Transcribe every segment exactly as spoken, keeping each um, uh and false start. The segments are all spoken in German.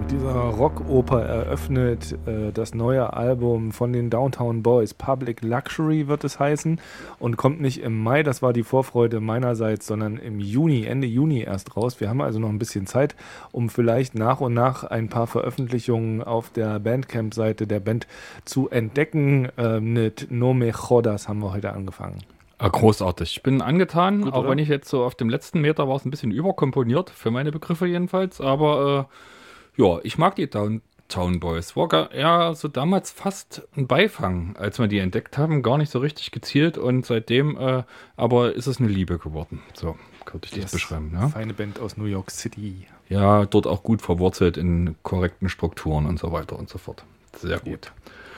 dieser Rockoper eröffnet äh, das neue Album von den Downtown Boys. Public Luxury wird es heißen und kommt nicht im Mai, das war die Vorfreude meinerseits, sondern im Juni, Ende Juni erst raus. Wir haben also noch ein bisschen Zeit, um vielleicht nach und nach ein paar Veröffentlichungen auf der Bandcamp-Seite der Band zu entdecken. Äh, mit No Me Jodas haben wir heute angefangen. Ah, großartig. Ich bin angetan, Gut, auch oder? wenn ich jetzt so auf dem letzten Meter war es ein bisschen überkomponiert, für meine Begriffe jedenfalls, aber äh, ja, ich mag die Downtown Boys. War gar, ja so damals fast ein Beifang, als wir die entdeckt haben, gar nicht so richtig gezielt und seitdem äh, aber ist es eine Liebe geworden. So könnte ich das Yes. beschreiben. Ja? Feine Band aus New York City. Ja, dort auch gut verwurzelt in korrekten Strukturen und so weiter und so fort. Sehr gut.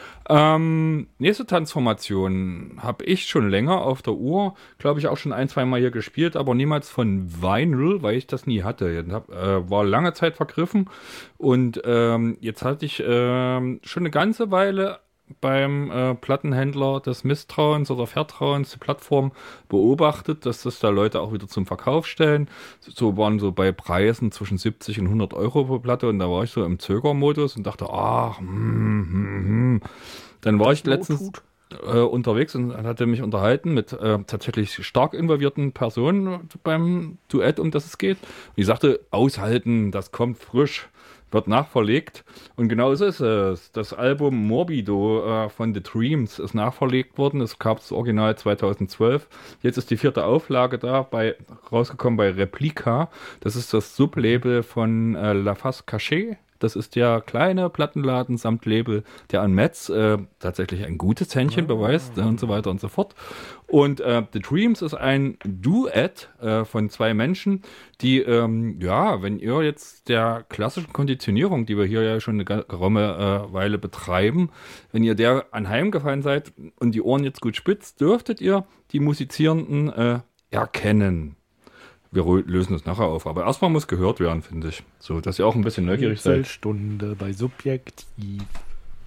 Ähm, nächste Transformation habe ich schon länger auf der Uhr, glaube ich auch schon ein, zwei Mal hier gespielt, aber niemals von Vinyl, weil ich das nie hatte. Hab, äh, war lange Zeit vergriffen und ähm, jetzt hatte ich ähm, schon eine ganze Weile beim äh, Plattenhändler des Misstrauens oder Vertrauens zur Plattform beobachtet, dass das da Leute auch wieder zum Verkauf stellen. So waren so bei Preisen zwischen siebzig und hundert Euro pro Platte und da war ich so im Zögermodus und dachte, ach, hm, hm, hm. Dann war ich letztens äh, unterwegs und hatte mich unterhalten mit äh, tatsächlich stark involvierten Personen beim Duett, um das es geht. Und ich sagte, aushalten, das kommt frisch. Wird nachverlegt und genau so ist es. Das Album Morbido äh, von The Dreams ist nachverlegt worden. Es gab das Original zweitausendzwölf. Jetzt ist die vierte Auflage da, bei, rausgekommen bei Replika. Das ist das Sublabel von äh, La Face Cachée. Das ist der kleine Plattenladen samt Label, der an Metz äh, tatsächlich ein gutes Händchen beweist äh, und so weiter und so fort. Und äh, The Dreams ist ein Duett äh, von zwei Menschen, die, ähm, ja, wenn ihr jetzt der klassischen Konditionierung, die wir hier ja schon eine geraume äh, Weile betreiben, wenn ihr der anheimgefallen seid und die Ohren jetzt gut spitzt, dürftet ihr die Musizierenden äh, erkennen. Wir lösen das nachher auf, aber erstmal muss gehört werden, finde ich. So, dass ihr auch ein bisschen neugierig seid. Stunde bei Subjektiv.